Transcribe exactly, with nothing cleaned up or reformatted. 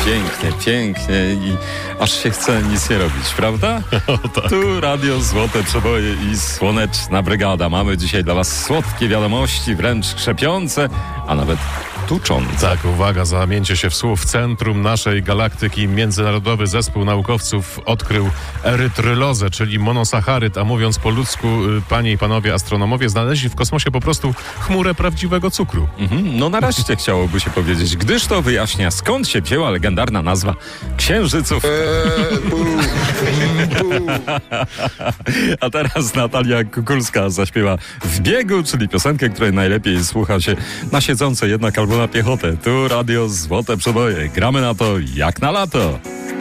Pięknie, pięknie i aż się chce nic nie robić, prawda? O, tak. Tu Radio Złote Przeboje i Słoneczna Brygada. Mamy dzisiaj dla was słodkie wiadomości, wręcz krzepiące, a nawet tuczące. Tak, uwaga, zamięcie się w słów. Centrum naszej galaktyki Międzynarodowy Zespół Naukowców odkrył erytrylozę, czyli monosacharyd, a mówiąc po ludzku, panie i panowie astronomowie, znaleźli w kosmosie po prostu chmurę prawdziwego cukru. Mhm, no nareszcie chciałoby się powiedzieć, gdyż to wyjaśnia, skąd się wzięła legendarna nazwa księżyców. Eee, bu, bu. A teraz Natalia Kukulska zaśpiewa W biegu, czyli piosenkę, której najlepiej słucha się na siedzące jednak albo na piechotę. Tu Radio Złote Przeboje. Gramy na to jak na lato.